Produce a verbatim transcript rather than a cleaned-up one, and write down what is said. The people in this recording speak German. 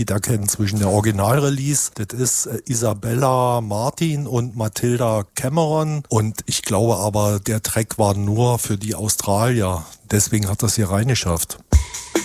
Da kennt zwischen der Originalrelease, das ist Isabella Martin und Matilda Cameron. Und ich glaube aber, der Track war nur für die Australier. Deswegen hat das hier reingeschafft.